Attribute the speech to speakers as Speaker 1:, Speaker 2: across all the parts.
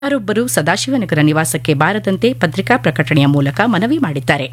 Speaker 1: ಯಾರೊಬ್ಬರು ಸದಾಶಿವನಗರ ನಿವಾಸಕ್ಕೆ ಬಾರದಂತೆ ಪತ್ರಿಕಾ ಪ್ರಕಟಣೆಯ ಮೂಲಕ ಮನವಿ ಮಾಡಿದ್ದಾರೆ.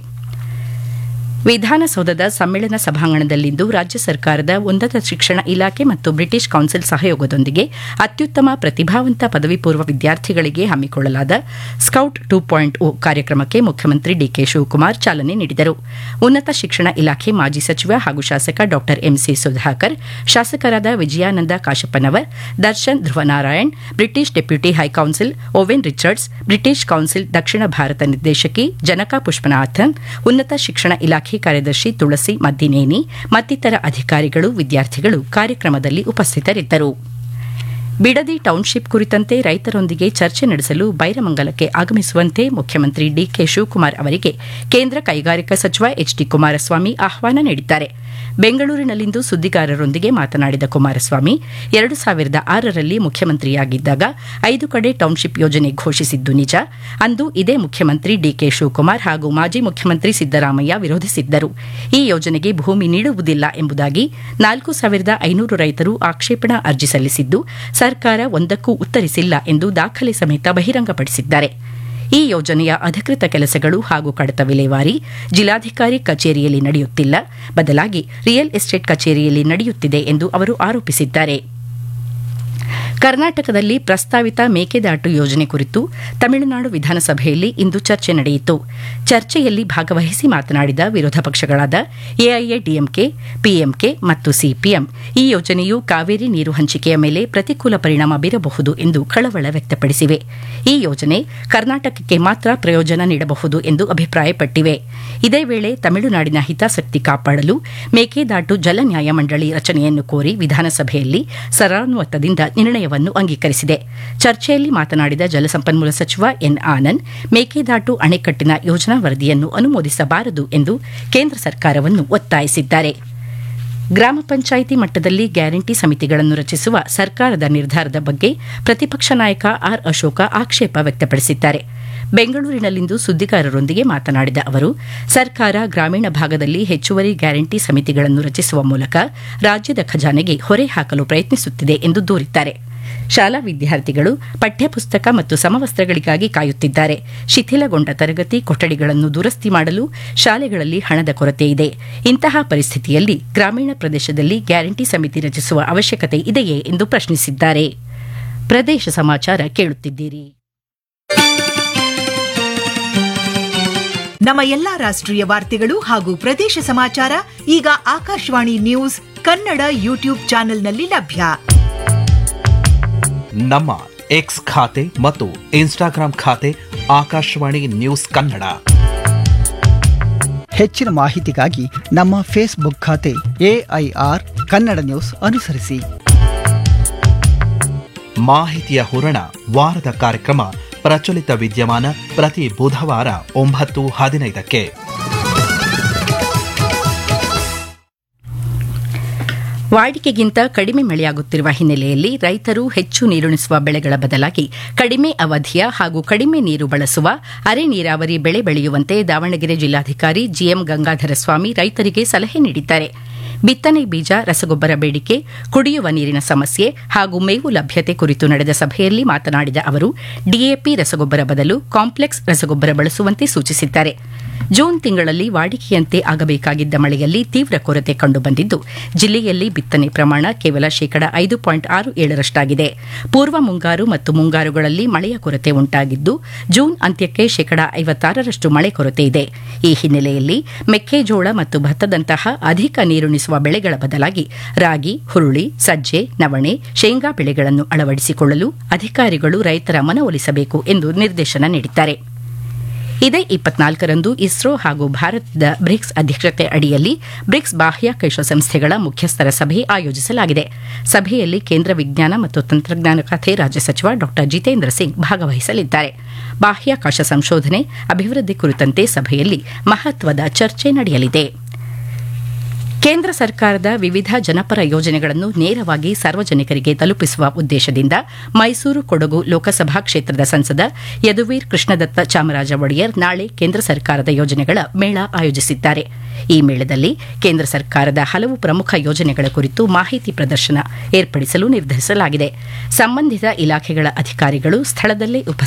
Speaker 1: ವಿಧಾನಸೌಧದ ಸಮ್ಮೇಳನ ಸಭಾಂಗಣದಲ್ಲಿಂದು ರಾಜ್ಯ ಸರ್ಕಾರದ ಉನ್ನತ ಶಿಕ್ಷಣ ಇಲಾಖೆ ಮತ್ತು ಬ್ರಿಟಿಷ್ ಕೌನ್ಸಿಲ್ ಸಹಯೋಗದೊಂದಿಗೆ ಅತ್ಯುತ್ತಮ ಪ್ರತಿಭಾವಂತ ಪದವಿ ಪೂರ್ವ ವಿದ್ಯಾರ್ಥಿಗಳಿಗೆ ಹಮ್ಮಿಕೊಳ್ಳಲಾದ ಸ್ಕೌಟ್ 2.0 ಕಾರ್ಯಕ್ರಮಕ್ಕೆ ಮುಖ್ಯಮಂತ್ರಿ ಡಿಕೆ ಶಿವಕುಮಾರ್ ಚಾಲನೆ ನೀಡಿದರು. ಉನ್ನತ ಶಿಕ್ಷಣ ಇಲಾಖೆ ಮಾಜಿ ಸಚಿವ ಹಾಗೂ ಶಾಸಕ ಡಾ ಎಂಸಿ ಸುಧಾಕರ್, ಶಾಸಕರಾದ Vijayananda Kashappanavar, Darshan Dhruvanarayan, British deputy ಹೈಕೌನ್ಸಿಲ್ oven Richards, British council ದಕ್ಷಿಣ ಭಾರತ ನಿರ್ದೇಶಕಿ ಜನಕಾ ಪುಷ್ಪನಾಥನ್, ಉನ್ನತ ಶಿಕ್ಷಣ ಇಲಾಖೆ ಕಾರ್ಯದರ್ಶಿ ತುಳಸಿ ಮದ್ದಿನೇನಿ ಮತ್ತಿತರ ಅಧಿಕಾರಿಗಳು, ವಿದ್ಯಾರ್ಥಿಗಳು ಕಾರ್ಯಕ್ರಮದಲ್ಲಿ ಉಪಸ್ಥಿತರಿದ್ದರು. ಬಿಡದಿ ಟೌನ್ಶಿಪ್ ಕುರಿತಂತೆ ರೈತರೊಂದಿಗೆ ಚರ್ಚೆ ನಡೆಸಲು ಬೈರಮಂಗಲಕ್ಕೆ ಆಗಮಿಸುವಂತೆ ಮುಖ್ಯಮಂತ್ರಿ ಡಿಕೆ ಶಿವಕುಮಾರ್ ಅವರಿಗೆ ಕೇಂದ್ರ ಕೈಗಾರಿಕಾ ಸಚಿವ ಎಚ್ ಡಿ ಕುಮಾರಸ್ವಾಮಿ ಆಹ್ವಾನ ನೀಡಿದ್ದಾರೆ. ಬೆಂಗಳೂರಿನಲ್ಲಿಂದು ಸುದ್ದಿಗಾರರೊಂದಿಗೆ ಮಾತನಾಡಿದ ಕುಮಾರಸ್ವಾಮಿ, 2006ರಲ್ಲಿ ಮುಖ್ಯಮಂತ್ರಿಯಾಗಿದ್ದಾಗ 5 ಕಡೆ ಟೌನ್ಶಿಪ್ ಯೋಜನೆ ಘೋಷಿಸಿದ್ದು ನಿಜ. ಅಂದು ಇದೇ ಮುಖ್ಯಮಂತ್ರಿ ಡಿಕೆ ಶಿವಕುಮಾರ್ ಹಾಗೂ ಮಾಜಿ ಮುಖ್ಯಮಂತ್ರಿ ಸಿದ್ದರಾಮಯ್ಯ ವಿರೋಧಿಸಿದ್ದರು. ಈ ಯೋಜನೆಗೆ ಭೂಮಿ ನೀಡುವುದಿಲ್ಲ ಎಂಬುದಾಗಿ 4500 ರೈತರು ಆಕ್ಷೇಪಣಾ ಅರ್ಜಿ ಸಲ್ಲಿಸಿದ್ದು ಸರ್ಕಾರ ಒಂದಕ್ಕೂ ಉತ್ತರಿಸಿಲ್ಲ ಎಂದು ದಾಖಲೆ ಸಮೇತ ಬಹಿರಂಗಪಡಿಸಿದ್ದಾರೆ. ಈ ಯೋಜನೆಯ ಅಧಿಕೃತ ಕೆಲಸಗಳು ಹಾಗೂ ಕಡತ ವಿಲೇವಾರಿ ಜಿಲ್ಲಾಧಿಕಾರಿ ಕಚೇರಿಯಲ್ಲಿ ನಡೆಯುತ್ತಿಲ್ಲ, ಬದಲಾಗಿ ರಿಯಲ್ ಎಸ್ಟೇಟ್ ಕಚೇರಿಯಲ್ಲಿ ನಡೆಯುತ್ತಿದೆ ಎಂದು ಅವರು ಆರೋಪಿಸಿದ್ದಾರೆ. ಕರ್ನಾಟಕದಲ್ಲಿ ಪ್ರಸ್ತಾವಿತ ಮೇಕೆದಾಟು ಯೋಜನೆ ಕುರಿತು ತಮಿಳುನಾಡು ವಿಧಾನಸಭೆಯಲ್ಲಿ ಇಂದು ಚರ್ಚೆ ನಡೆಯಿತು. ಚರ್ಚೆಯಲ್ಲಿ ಭಾಗವಹಿಸಿ ಮಾತನಾಡಿದ ವಿರೋಧ ಪಕ್ಷಗಳಾದ ಎಐಎಡಿಎಂಕೆ, ಪಿಎಂಕೆ ಮತ್ತು ಸಿಪಿಎಂ, ಈ ಯೋಜನೆಯು ಕಾವೇರಿ ನೀರು ಹಂಚಿಕೆಯ ಮೇಲೆ ಪ್ರತಿಕೂಲ ಪರಿಣಾಮ ಬೀರಬಹುದು ಎಂದು ಕಳವಳ ವ್ಯಕ್ತಪಡಿಸಿವೆ. ಈ ಯೋಜನೆ ಕರ್ನಾಟಕಕ್ಕೆ ಮಾತ್ರ ಪ್ರಯೋಜನ ನೀಡಬಹುದು ಎಂದು ಅಭಿಪ್ರಾಯಪಟ್ಟಿವೆ. ಇದೇ ವೇಳೆ ತಮಿಳುನಾಡಿನ ಹಿತಾಸಕ್ತಿ ಕಾಪಾಡಲು ಮೇಕೆದಾಟು ಜಲ ನ್ಯಾಯಮಂಡಳಿ ರಚನೆಯನ್ನು ಕೋರಿ ವಿಧಾನಸಭೆಯಲ್ಲಿ ಸರ್ವಾನುಮತದಿಂದ ನಿರ್ಣಯವನ್ನು ಅಂಗೀಕರಿಸಿದೆ. ಚರ್ಚೆಯಲ್ಲಿ ಮಾತನಾಡಿದ ಜಲಸಂಪನ್ಮೂಲ ಸಚಿವ ಎನ್ ಆನಂದ್, ಮೇಕೆದಾಟು ಅಣೆಕಟ್ಟಿನ ಯೋಜನಾ ವರದಿಯನ್ನು ಅನುಮೋದಿಸಬಾರದು ಎಂದು ಕೇಂದ್ರ ಸರ್ಕಾರವನ್ನು ಒತ್ತಾಯಿಸಿದ್ದಾರೆ. ಗ್ರಾಮ ಪಂಚಾಯಿತಿ ಮಟ್ಟದಲ್ಲಿ ಗ್ಯಾರಂಟಿ ಸಮಿತಿಗಳನ್ನು ರಚಿಸುವ ಸರ್ಕಾರದ ನಿರ್ಧಾರದ ಬಗ್ಗೆ ಪ್ರತಿಪಕ್ಷ ನಾಯಕ ಆರ್ ಅಶೋಕ ಆಕ್ಷೇಪ ವ್ಯಕ್ತಪಡಿಸಿದ್ದಾರೆ. ಬೆಂಗಳೂರಿನಲ್ಲಿಂದು ಸುದ್ದಿಗಾರರೊಂದಿಗೆ ಮಾತನಾಡಿದ ಅವರು, ಸರ್ಕಾರ ಗ್ರಾಮೀಣ ಭಾಗದಲ್ಲಿ ಹೆಚ್ಚುವರಿ ಗ್ಯಾರಂಟಿ ಸಮಿತಿಗಳನ್ನು ರಚಿಸುವ ಮೂಲಕ ರಾಜ್ಯದ ಖಜಾನೆಗೆ ಹೊರೆ ಹಾಕಲು ಪ್ರಯತ್ನಿಸುತ್ತಿದೆ ಎಂದು ದೂರಿದ್ದಾರೆ. ಶಾಲಾ ವಿದ್ಯಾರ್ಥಿಗಳು ಪಠ್ಯಪುಸ್ತಕ ಮತ್ತು ಸಮವಸ್ತ್ರಗಳಿಗಾಗಿ ಕಾಯುತ್ತಿದ್ದಾರೆ. ಶಿಥಿಲಗೊಂಡ ತರಗತಿ ಕೊಠಡಿಗಳನ್ನು ದುರಸ್ತಿ ಮಾಡಲು ಶಾಲೆಗಳಲ್ಲಿ ಹಣದ ಕೊರತೆ ಇದೆ. ಇಂತಹ ಪರಿಸ್ಥಿತಿಯಲ್ಲಿ ಗ್ರಾಮೀಣ ಪ್ರದೇಶದಲ್ಲಿ ಗ್ಯಾರಂಟಿ ಸಮಿತಿ ರಚಿಸುವ ಅವಶ್ಯಕತೆ ಇದೆಯೇ ಎಂದು ಪ್ರಶ್ನಿಸಿದ್ದಾರೆ. ಪ್ರದೇಶ ಸಮಾಚಾರ ಕೇಳುತ್ತಿದ್ದೀರಿ.
Speaker 2: ನಮ್ಮ ಎಲ್ಲಾ ರಾಷ್ಟ್ರೀಯ ವಾರ್ತೆಗಳು ಹಾಗೂ ಪ್ರದೇಶ ಸಮಾಚಾರ ಈಗ ಆಕಾಶವಾಣಿ ನ್ಯೂಸ್ ಕನ್ನಡ ಯೂಟ್ಯೂಬ್ ಚಾನೆಲ್ನಲ್ಲಿ ಲಭ್ಯ.
Speaker 3: ನಮ್ಮ ಎಕ್ಸ್ ಖಾತೆ ಮತ್ತು ಇನ್ಸ್ಟಾಗ್ರಾಂ ಖಾತೆ ಆಕಾಶವಾಣಿ ನ್ಯೂಸ್ ಕನ್ನಡ.
Speaker 4: ಹೆಚ್ಚಿನ ಮಾಹಿತಿಗಾಗಿ ನಮ್ಮ ಫೇಸ್ಬುಕ್ ಖಾತೆ ಎಐಆರ್ ಕನ್ನಡ ನ್ಯೂಸ್ ಅನುಸರಿಸಿ.
Speaker 3: ಮಾಹಿತಿಯ ಹೂರಣ ವಾರದ ಕಾರ್ಯಕ್ರಮ ಪ್ರಚಲಿತ ವಿದ್ಯಮಾನ ಪ್ರತಿ ಬುಧವಾರ 9:15ಕ್ಕೆ.
Speaker 1: ವಾಡಿಕೆಗಿಂತ ಕಡಿಮೆ ಮಳೆಯಾಗುತ್ತಿರುವ ಹಿನ್ನೆಲೆಯಲ್ಲಿ ರೈತರು ಹೆಚ್ಚು ನೀರುಣಿಸುವ ಬೆಳೆಗಳ ಬದಲಾಗಿ ಕಡಿಮೆ ಅವಧಿಯ ಹಾಗೂ ಕಡಿಮೆ ನೀರು ಬಳಸುವ ಅರೆ ನೀರಾವರಿ ಬೆಳೆ ಬೆಳೆಯುವಂತೆ ದಾವಣಗೆರೆ ಜಿಲ್ಲಾಧಿಕಾರಿ ಜಿಎಂ ಗಂಗಾಧರ ಸ್ವಾಮಿ ರೈತರಿಗೆ ಸಲಹೆ ನೀಡಿದ್ದಾರೆ. ಬಿತ್ತನೆ ಬೀಜ, ರಸಗೊಬ್ಬರ ಬೇಡಿಕೆ, ಕುಡಿಯುವ ನೀರಿನ ಸಮಸ್ಯೆ ಹಾಗೂ ಮೇವು ಲಭ್ಯತೆ ಕುರಿತು ನಡೆದ ಸಭೆಯಲ್ಲಿ ಮಾತನಾಡಿದ ಅವರು, ಡಿಎಪಿ ರಸಗೊಬ್ಬರ ಬದಲು ಕಾಂಪ್ಲೆಕ್ಸ್ ರಸಗೊಬ್ಬರ ಬಳಸುವಂತೆ ಸೂಚಿಸಿದ್ದಾರೆ. ಜೂನ್ ತಿಂಗಳಲ್ಲಿ ವಾಡಿಕೆಯಂತೆ ಆಗಬೇಕಾಗಿದ್ದ ಮಳೆಯಲ್ಲಿ ತೀವ್ರ ಕೊರತೆ ಕಂಡುಬಂದಿದ್ದು, ಜಿಲ್ಲೆಯಲ್ಲಿ ಬಿತ್ತನೆ ಪ್ರಮಾಣ ಕೇವಲ 5.67% ಪೂರ್ವ ಮುಂಗಾರು ಮತ್ತು ಮುಂಗಾರುಗಳಲ್ಲಿ ಮಳೆಯ ಕೊರತೆ ಉಂಟಾಗಿದ್ದು, ಜೂನ್ ಅಂತ್ಯಕ್ಕೆ 56% ಮಳೆ ಕೊರತೆ ಇದೆ. ಈ ಹಿನ್ನೆಲೆಯಲ್ಲಿ ಮೆಕ್ಕೆಜೋಳ ಮತ್ತು ಭತ್ತದಂತಹ ಅಧಿಕ ನೀರುಣಿಸುವ ಬೆಳೆಗಳ ಬದಲಾಗಿ ರಾಗಿ, ಹುರುಳಿ, ಸಜ್ಜೆ, ನವಣೆ, ಶೇಂಗಾ ಬೆಳೆಗಳನ್ನು ಅಳವಡಿಸಿಕೊಳ್ಳಲು ಅಧಿಕಾರಿಗಳು ರೈತರ ಮನವೊಲಿಸಬೇಕು ಎಂದು ನಿರ್ದೇಶನ ನೀಡಿದ್ದಾರೆ. ಇದೇ 24ರಂದು ಇಸ್ರೋ ಹಾಗೂ ಭಾರತದ ಬ್ರಿಕ್ಸ್ ಅಧ್ಯಕ್ಷತೆ ಅಡಿಯಲ್ಲಿ ಬ್ರಿಕ್ಸ್ ಬಾಹ್ಯಾಕಾಶ ಸಂಸ್ಥೆಗಳ ಮುಖ್ಯಸ್ಥರ ಸಭೆ ಆಯೋಜಿಸಲಾಗಿದೆ. ಸಭೆಯಲ್ಲಿ ಕೇಂದ್ರ ವಿಜ್ಞಾನ ಮತ್ತು ತಂತ್ರಜ್ಞಾನ ಖಾತೆ ರಾಜ್ಯ ಸಚಿವ ಡಾ ಜಿತೇಂದ್ರ ಸಿಂಗ್ ಭಾಗವಹಿಸಲಿದ್ದಾರೆ. ಬಾಹ್ಯಾಕಾಶ ಸಂಶೋಧನೆ, ಅಭಿವೃದ್ಧಿ ಕುರಿತಂತೆ ಸಭೆಯಲ್ಲಿ ಮಹತ್ವದ ಚರ್ಚೆ ನಡೆಯಲಿದೆ. ಕೇಂದ್ರ ಸರ್ಕಾರದ ವಿವಿಧ ಜನಪರ ಯೋಜನೆಗಳನ್ನು ನೇರವಾಗಿ ಸಾರ್ವಜನಿಕರಿಗೆ ತಲುಪಿಸುವ ಉದ್ದೇಶದಿಂದ ಮೈಸೂರು ಕೊಡಗು ಲೋಕಸಭಾ ಕ್ಷೇತ್ರದ ಸಂಸದ ಯದುವೀರ್ ಕೃಷ್ಣದತ್ತ ಚಾಮರಾಜ ಒಡೆಯರ್ ನಾಳೆ ಕೇಂದ್ರ ಸರ್ಕಾರದ ಯೋಜನೆಗಳ ಮೇಳ ಆಯೋಜಿಸಿದ್ದಾರೆ. ಈ ಮೇಳದಲ್ಲಿ ಕೇಂದ್ರ ಸರ್ಕಾರದ ಹಲವು ಪ್ರಮುಖ ಯೋಜನೆಗಳ ಕುರಿತು ಮಾಹಿತಿ ಪ್ರದರ್ಶನ ಏರ್ಪಡಿಸಲು ನಿರ್ಧರಿಸಲಾಗಿದೆ. ಸಂಬಂಧಿತ ಇಲಾಖೆಗಳ ಅಧಿಕಾರಿಗಳು ಸ್ಥಳದಲ್ಲೇ